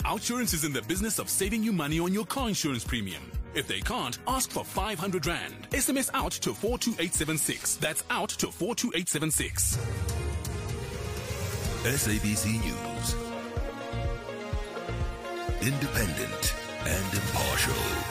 OUTsurance is in the business of saving you money on your car insurance premium. If they can't, ask for 500 Rand. SMS out to 42876. That's out to 42876. SABC News. Independent and impartial.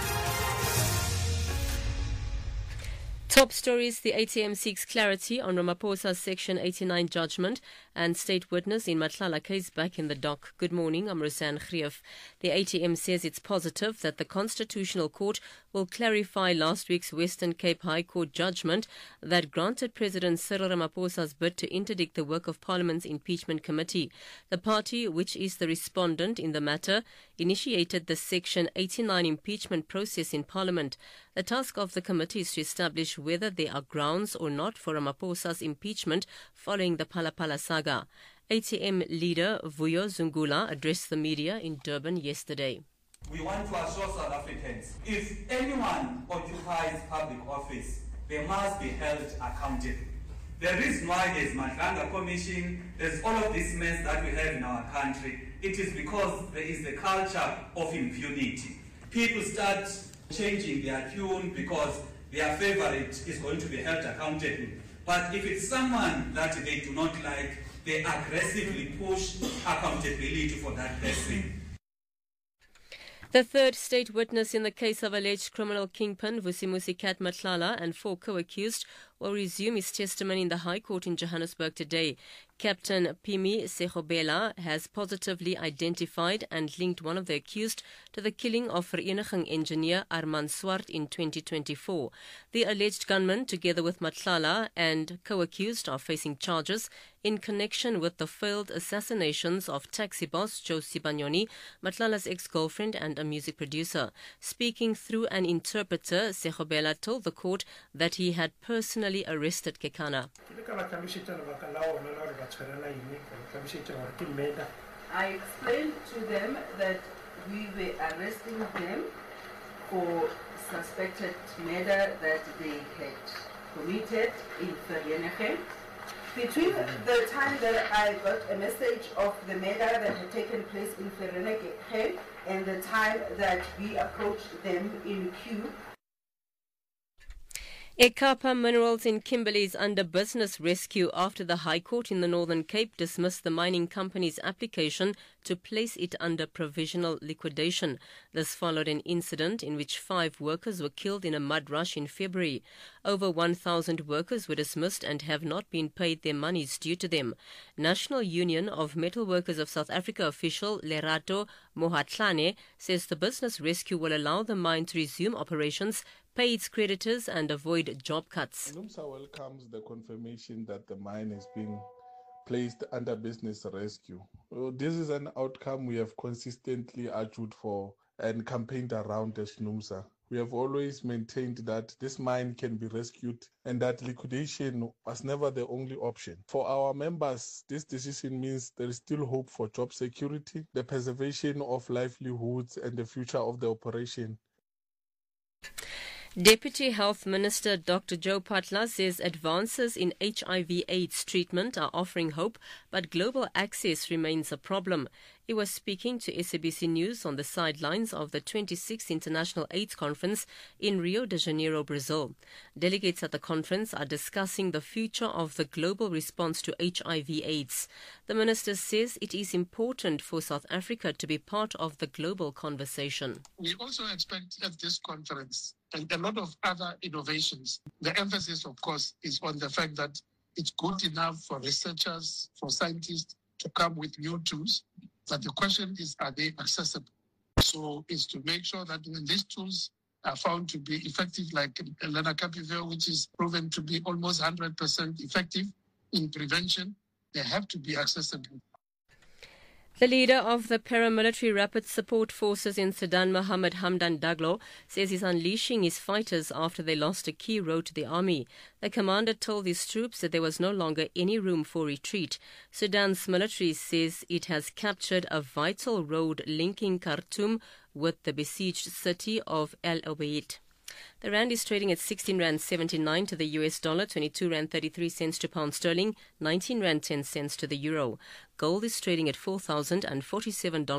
Top stories: the ATM seeks clarity on Ramaphosa's Section 89 judgment, and state witness in Matlala case back in the dock. Good morning, I'm Roseanne Grief. The ATM says it's positive that the Constitutional Court will clarify last week's Western Cape High Court judgment that granted President Cyril Ramaphosa's bid to interdict the work of Parliament's impeachment committee. The party, which is the respondent in the matter, initiated the Section 89 impeachment process in Parliament. The task of the committee is to establish whether there are grounds or not for Ramaphosa's impeachment following the Phala saga. ATM leader Vuyo Zungula addressed the media in Durban yesterday. We want to assure South Africans, if anyone occupies public office, they must be held accountable. The reason why there's Madlanga Commission, there's all of this mess that we have in our country, it is because there is the culture of impunity. People start changing their tune because their favorite is going to be held accountable. But if it's someone that they do not like, they aggressively push accountability for that person. The third state witness in the case of alleged criminal kingpin Vusimusi Cat Matlala and 4 co-accused will resume his testimony in the High Court in Johannesburg today. Captain Pimi Segobela has positively identified and linked one of the accused to the killing of Vereniging engineer Armand Swart in 2024. The alleged gunman, together with Matlala and co-accused, are facing charges in connection with the failed assassinations of taxi boss Joe Sibanyoni, Matlala's ex-girlfriend and a music producer. Speaking through an interpreter, Segobela told the court that he had personally arrested Kekana. I explained to them that we were arresting them for suspected murder that they had committed in Vereeniging. Between the time that I got a message of the murder that had taken place in Vereeniging and the time that we approached them in queue, Ekapa Minerals in Kimberley is under business rescue after the High Court in the Northern Cape dismissed the mining company's application to place it under provisional liquidation. This followed an incident in which 5 workers were killed in a mud rush in February. Over 1,000 workers were dismissed and have not been paid their monies due to them. National Union of Metal Workers of South Africa official Lerato Mohatlane says the business rescue will allow the mine to resume operations, pay its creditors and avoid job cuts. NUMSA welcomes the confirmation that the mine is being placed under business rescue. This is an outcome we have consistently argued for and campaigned around as NUMSA. We have always maintained that this mine can be rescued and that liquidation was never the only option. For our members, this decision means there is still hope for job security, the preservation of livelihoods and the future of the operation. Deputy Health Minister Dr. Joe Phaahla says advances in HIV/AIDS treatment are offering hope, but global access remains a problem. He was speaking to SABC News on the sidelines of the 26th International AIDS Conference in Rio de Janeiro, Brazil. Delegates at the conference are discussing the future of the global response to HIV/AIDS. The minister says it is important for South Africa to be part of the global conversation. We also expect at this conference and a lot of other innovations. The emphasis, of course, is on the fact that it's good enough for researchers, for scientists to come with new tools, but the question is, are they accessible? So it's to make sure that when these tools are found to be effective, like lenacapavir, which is proven to be almost 100% effective in prevention, they have to be accessible. The leader of the paramilitary rapid support forces in Sudan, Mohammed Hamdan Daglo, says he's unleashing his fighters after they lost a key road to the army. The commander told his troops that there was no longer any room for retreat. Sudan's military says it has captured a vital road linking Khartoum with the besieged city of El Obeid. The rand is trading at 16 rand 79 to the US dollar, 22 rand 33 cents to pound sterling, 19 rand 10 cents to the euro. Gold is trading at $4,047.